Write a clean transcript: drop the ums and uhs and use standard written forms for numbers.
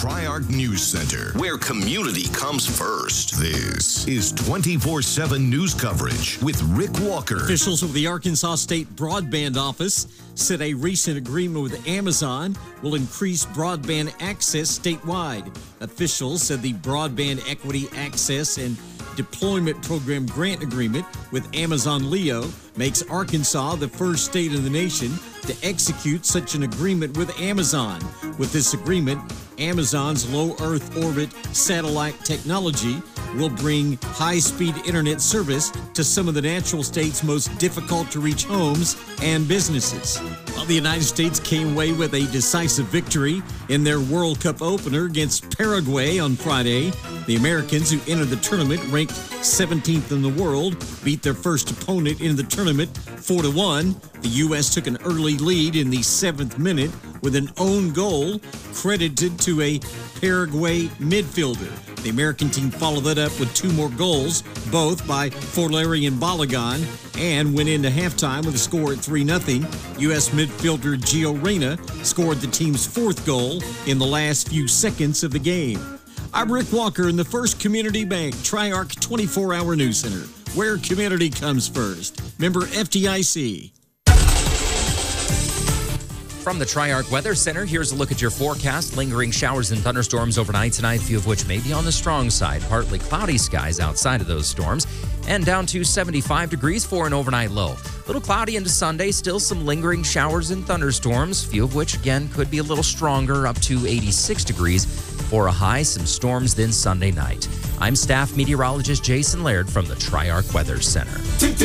Triarch News Center, where community comes first. This is 24/7 news coverage with Rick Walker. Officials of the Arkansas State Broadband Office said a recent agreement with Amazon will increase broadband access statewide. Officials said the Broadband Equity Access and Deployment Program grant agreement with Amazon Leo makes Arkansas the first state in the nation to execute such an agreement with Amazon. With this agreement, Amazon's low Earth orbit satellite technology will bring high-speed internet service to some of the natural state's most difficult-to-reach homes and businesses. Well, the United States came away with a decisive victory in their World Cup opener against Paraguay on Friday. The Americans, who entered the tournament ranked 17th in the world, beat their first opponent in the tournament 4-1. The U.S. took an early lead in the 7th minute with an own goal credited to a Paraguay midfielder. The American team followed that up with 2 more goals, both by Forlari and Balogun, and went into halftime with a score at 3-0. U.S. midfielder Gio Reyna scored the team's 4th goal in the last few seconds of the game. I'm Rick Walker in the First Community Bank Triarch 24-Hour News Center, where community comes first. Member FDIC. From the Triarch Weather Center, here's a look at your forecast. Lingering showers and thunderstorms overnight tonight, few of which may be on the strong side. Partly cloudy skies outside of those storms. And down to 75 degrees for an overnight low. Little cloudy into Sunday, still some lingering showers and thunderstorms, few of which, again, could be a little stronger, up to 86 degrees for a high. Some storms then Sunday night. I'm staff meteorologist Jason Laird from the Triarch Weather Center.